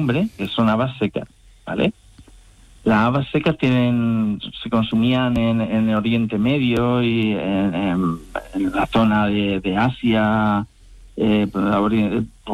nombre, que son habas secas, ¿vale? Las habas secas se consumían en el Oriente Medio y en la zona de Asia,